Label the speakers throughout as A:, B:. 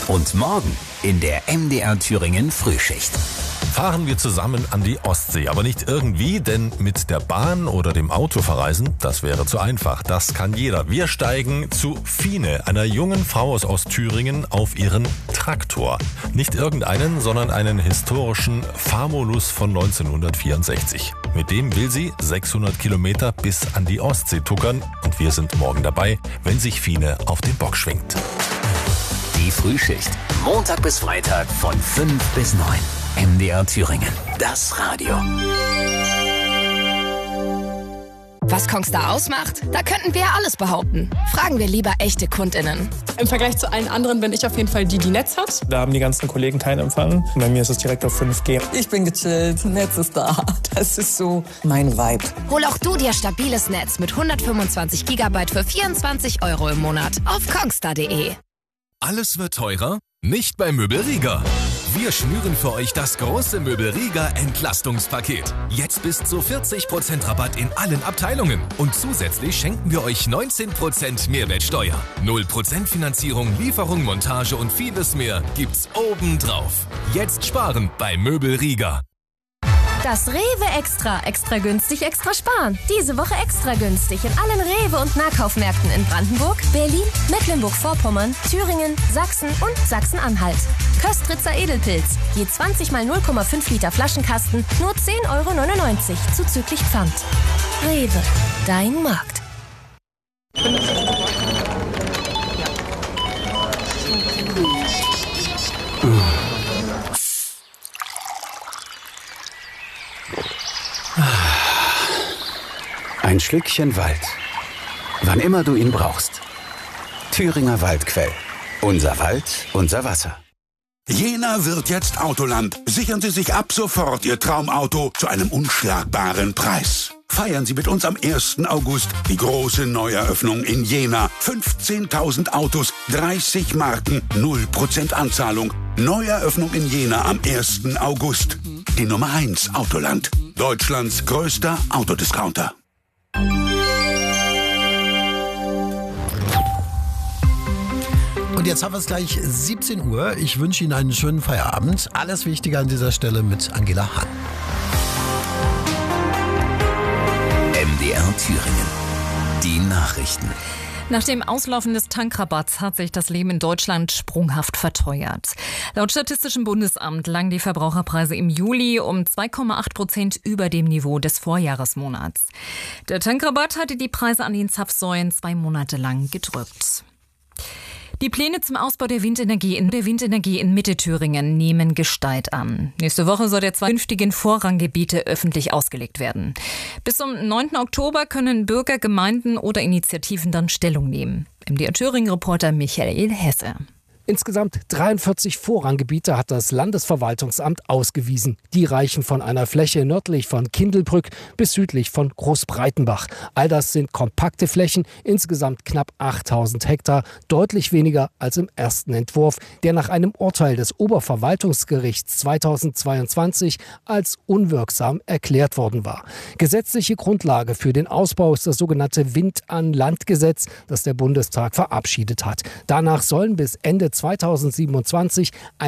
A: Und morgen in der MDR Thüringen Frühschicht.
B: Fahren wir zusammen an die Ostsee, aber nicht irgendwie, denn mit der Bahn oder dem Auto verreisen, das wäre zu einfach. Das kann jeder. Wir steigen zu Fine, einer jungen Frau aus Ostthüringen, auf ihren Traktor. Nicht irgendeinen, sondern einen historischen Famulus von 1964. Mit dem will sie 600 Kilometer bis an die Ostsee tuckern und wir sind morgen dabei, wenn sich Fine auf den Bock schwingt.
A: Die Frühschicht. Montag bis Freitag von 5 bis 9. MDR Thüringen. Das Radio.
C: Was Kongstar ausmacht? Da könnten wir ja alles behaupten. Fragen wir lieber echte KundInnen.
D: Im Vergleich zu allen anderen bin ich auf jeden Fall die Netz hat.
E: Da haben die ganzen Kollegen keinen Empfang. Bei mir ist es direkt auf 5G.
F: Ich bin gechillt, Netz ist da. Das ist so mein Vibe.
C: Hol auch du dir stabiles Netz mit 125 GB für 24 € im Monat auf kongstar.de.
G: Alles wird teurer? Nicht bei Möbel Rieger. Wir schnüren für euch das große Möbel Rieger Entlastungspaket. Jetzt bis zu 40% Rabatt in allen Abteilungen. Und zusätzlich schenken wir euch 19% Mehrwertsteuer. 0% Finanzierung, Lieferung, Montage und vieles mehr gibt's obendrauf. Jetzt sparen bei Möbel Rieger.
H: Das Rewe Extra. Extra günstig, extra sparen. Diese Woche extra günstig in allen Rewe- und Nahkaufmärkten in Brandenburg, Berlin, Mecklenburg-Vorpommern, Thüringen, Sachsen und Sachsen-Anhalt. Köstritzer Edelpilz. Je 20 mal 0,5 Liter Flaschenkasten, nur 10,99 € zuzüglich Pfand. Rewe, dein Markt.
A: Ein Schlückchen Wald. Wann immer du ihn brauchst. Thüringer Waldquell. Unser Wald, unser Wasser.
I: Jena wird jetzt Autoland. Sichern Sie sich ab sofort Ihr Traumauto zu einem unschlagbaren Preis. Feiern Sie mit uns am 1. August die große Neueröffnung in Jena. 15.000 Autos, 30 Marken, 0% Anzahlung. Neueröffnung in Jena am 1. August. Die Nummer 1 Autoland. Deutschlands größter Autodiscounter.
J: Und jetzt haben wir es gleich 17 Uhr. Ich wünsche Ihnen einen schönen Feierabend. Alles Wichtige an dieser Stelle mit Angela Hahn.
A: MDR Thüringen. Die Nachrichten.
K: Nach dem Auslaufen des Tankrabatts hat sich das Leben in Deutschland sprunghaft verteuert. Laut Statistischem Bundesamt lagen die Verbraucherpreise im Juli um 2,8% über dem Niveau des Vorjahresmonats. Der Tankrabatt hatte die Preise an den Zapfsäulen 2 Monate lang gedrückt. Die Pläne zum Ausbau der Windenergie in Mittelthüringen nehmen Gestalt an. Nächste Woche soll der 2 künftigen Vorranggebiete öffentlich ausgelegt werden. Bis zum 9. Oktober können Bürger, Gemeinden oder Initiativen dann Stellung nehmen. MDR Thüringen-Reporter Michael Hesse.
L: Insgesamt 43 Vorranggebiete hat das Landesverwaltungsamt ausgewiesen. Die reichen von einer Fläche nördlich von Kindelbrück bis südlich von Großbreitenbach. All das sind kompakte Flächen, insgesamt knapp 8000 Hektar, deutlich weniger als im ersten Entwurf, der nach einem Urteil des Oberverwaltungsgerichts 2022 als unwirksam erklärt worden war. Gesetzliche Grundlage für den Ausbau ist das sogenannte Wind-an-Land-Gesetz, das der Bundestag verabschiedet hat. Danach sollen bis Ende 2027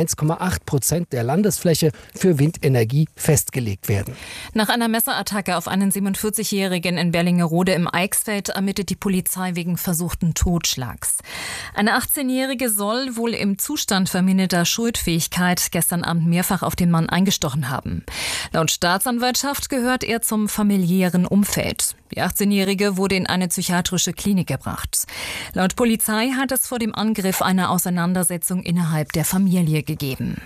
L: 1,8% der Landesfläche für Windenergie festgelegt werden.
K: Nach einer Messerattacke auf einen 47-Jährigen in Berlingerode im Eichsfeld ermittelt die Polizei wegen versuchten Totschlags. Eine 18-Jährige soll wohl im Zustand verminderter Schuldfähigkeit gestern Abend mehrfach auf den Mann eingestochen haben. Laut Staatsanwaltschaft gehört er zum familiären Umfeld. Die 18-Jährige wurde in eine psychiatrische Klinik gebracht. Laut Polizei hat es vor dem Angriff eine Auseinandersetzung innerhalb der Familie gegeben.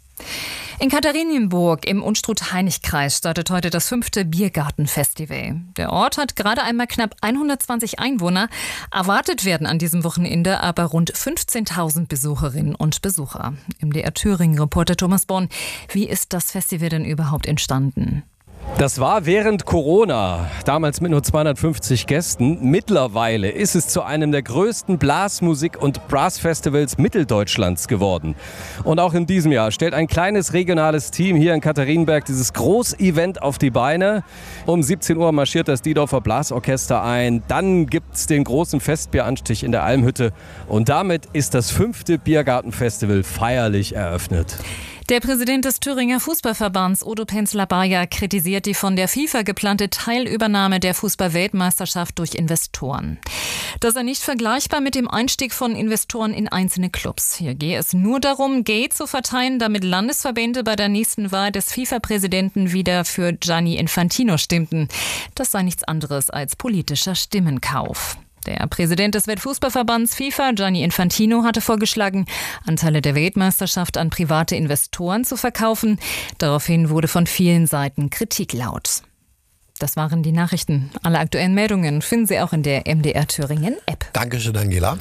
K: In Katharinenburg im Unstrut-Hainich-Kreis startet heute das 5. Biergartenfestival. Der Ort hat gerade einmal knapp 120 Einwohner. Erwartet werden an diesem Wochenende aber rund 15.000 Besucherinnen und Besucher. MDR Thüringen-Reporter Thomas Born, wie ist das Festival denn überhaupt entstanden?
M: Das war während Corona, damals mit nur 250 Gästen. Mittlerweile ist es zu einem der größten Blasmusik- und Brassfestivals Mitteldeutschlands geworden. Und auch in diesem Jahr stellt ein kleines regionales Team hier in Katharinenberg dieses Großevent auf die Beine. Um 17 Uhr marschiert das Diedorfer Blasorchester ein. Dann gibt es den großen Festbieranstich in der Almhütte. Und damit ist das 5. Biergartenfestival feierlich eröffnet.
K: Der Präsident des Thüringer Fußballverbands, Odo Penzler-Bayer, kritisiert die von der FIFA geplante Teilübernahme der Fußball-Weltmeisterschaft durch Investoren. Das sei nicht vergleichbar mit dem Einstieg von Investoren in einzelne Clubs. Hier gehe es nur darum, Geld zu verteilen, damit Landesverbände bei der nächsten Wahl des FIFA-Präsidenten wieder für Gianni Infantino stimmten. Das sei nichts anderes als politischer Stimmenkauf. Der Präsident des Weltfußballverbands FIFA, Gianni Infantino, hatte vorgeschlagen, Anteile der Weltmeisterschaft an private Investoren zu verkaufen. Daraufhin wurde von vielen Seiten Kritik laut. Das waren die Nachrichten. Alle aktuellen Meldungen finden Sie auch in der MDR Thüringen App.
J: Dankeschön, Angela.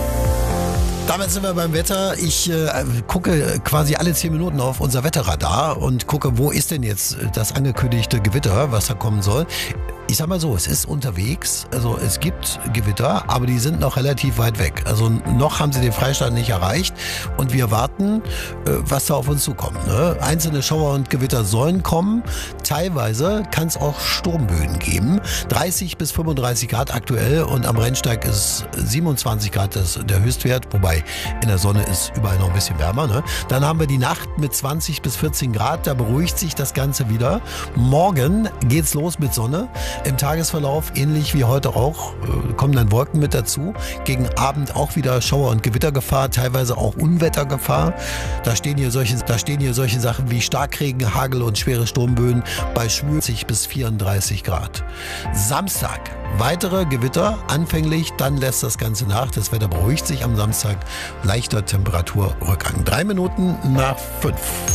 J: Damit sind wir beim Wetter. Ich gucke quasi alle 10 Minuten auf unser Wetterradar und gucke, wo ist denn jetzt das angekündigte Gewitter, was da kommen soll. Ich sag mal so, es ist unterwegs, also es gibt Gewitter, aber die sind noch relativ weit weg. Also noch haben sie den Freistand nicht erreicht und wir warten, was da auf uns zukommt. Ne? Einzelne Schauer und Gewitter sollen kommen. Teilweise kann es auch Sturmböen geben. 30 bis 35 Grad aktuell und am Rennsteig ist 27 Grad der Höchstwert, wobei in der Sonne ist überall noch ein bisschen wärmer. Ne? Dann haben wir die Nacht mit 20 bis 14 Grad, da beruhigt sich das Ganze wieder. Morgen geht's los mit Sonne. Im Tagesverlauf, ähnlich wie heute auch, kommen dann Wolken mit dazu. Gegen Abend auch wieder Schauer- und Gewittergefahr, teilweise auch Unwettergefahr. Da stehen hier solche Sachen wie Starkregen, Hagel und schwere Sturmböen bei 20 bis 34 Grad. Samstag, weitere Gewitter, anfänglich, dann lässt das Ganze nach. Das Wetter beruhigt sich am Samstag. Leichter Temperaturrückgang. 3 Minuten nach 5.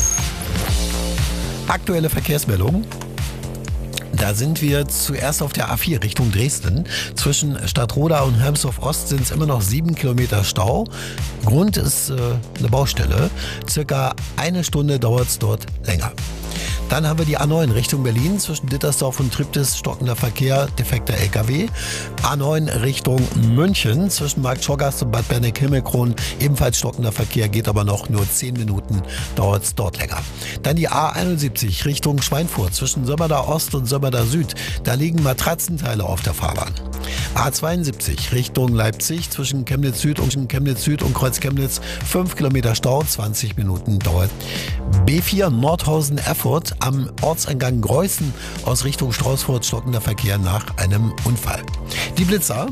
J: Aktuelle Verkehrsmeldung. Da sind wir zuerst auf der A4 Richtung Dresden. Zwischen Stadtroda und Helmsdorf Ost sind es immer noch 7 Kilometer Stau. Grund ist eine Baustelle. Circa 1 Stunde dauert es dort länger. Dann haben wir die A9 Richtung Berlin. Zwischen Dittersdorf und Triptis stockender Verkehr, defekter LKW. A9 Richtung München. Zwischen Marktschorgast und Bad Berneck-Himmelkron ebenfalls stockender Verkehr, geht aber noch nur 10 Minuten, dauert es dort länger. Dann die A71 Richtung Schweinfurt. Zwischen Sömmerda Ost und Sömmerda Süd. Da liegen Matratzenteile auf der Fahrbahn. A72 Richtung Leipzig. Zwischen Chemnitz Süd und Kreuz Chemnitz 5 Kilometer Stau, 20 Minuten dauert. B4 Nordhausen Erfurt am Ortseingang Greußen aus Richtung Straußfurt stockender Verkehr nach einem Unfall. Die Blitzer.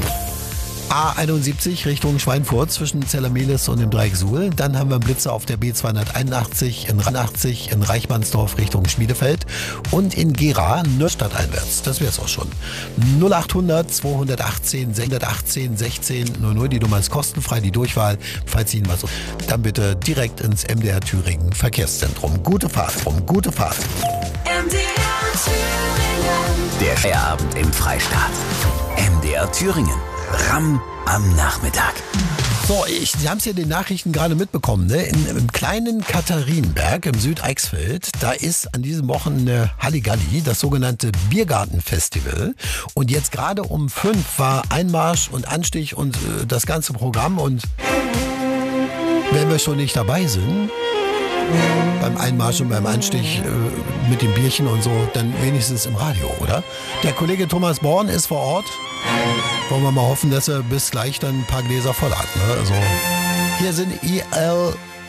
J: A71 Richtung Schweinfurt zwischen Zellermelis und dem Dreieck Suhl. Dann haben wir einen Blitzer auf der B281 in Reichmannsdorf Richtung Schmiedefeld und in Gera Nürnberg einwärts. Das wäre es auch schon. 0800 218 618 16 00. Die Nummer ist kostenfrei, die Durchwahl. Falls Ihnen was, dann bitte direkt ins MDR Thüringen Verkehrszentrum. Gute Fahrt.
N: MDR Thüringen.
A: Der Feierabend im Freistaat. MDR Thüringen. Ramm am Nachmittag.
J: So, Sie haben es ja in den Nachrichten gerade mitbekommen, ne? Im kleinen Katharinenberg im Südeichsfeld, da ist an diesem Wochenende Halligalli, das sogenannte Biergartenfestival. Und jetzt gerade um 5 war Einmarsch und Anstich und das ganze Programm. Und wenn wir schon nicht dabei sind, beim Einmarsch und beim Anstich mit dem Bierchen und so, dann wenigstens im Radio, oder? Der Kollege Thomas Born ist vor Ort. Wollen wir mal hoffen, dass er bis gleich dann ein paar Gläser voll hat. Ne? Also hier sind